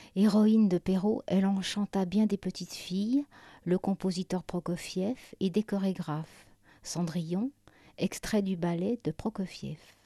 Héroïne de Perrault, elle enchanta bien des petites filles, le compositeur Prokofiev et des chorégraphes. Cendrillon, extrait du ballet de Prokofiev.